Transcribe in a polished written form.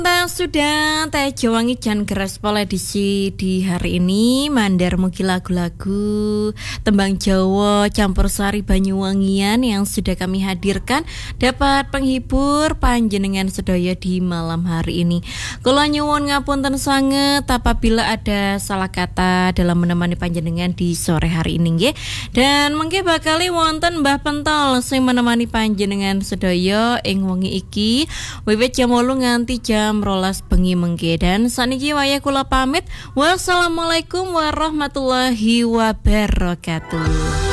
Sudah teh Jawangi Jan Graspol edisi di hari ini mandar mugi lagu-lagu tembang Jawa campur sari Banyuwangian yang sudah kami hadirkan dapat penghibur panjenengan sedaya di malam hari ini. Kula nyuwun ngapunten sanget apabila ada salah kata dalam menemani panjenengan di sore hari ini nggih. Dan mengke bakali wonten Mbah Pentol sing menemani panjenengan sedaya ing wengi iki wiwit jam 8 nganti jam 12 bengi mengke. Dan saniki wayah kula pamit. Wassalamualaikum warahmatullahi wabarakatuh.